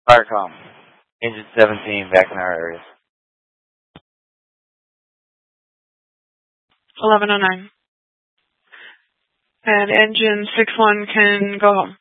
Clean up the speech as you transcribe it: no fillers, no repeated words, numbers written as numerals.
Firecom. Engine 17 back in our area. 1109. And engine 61 can go home.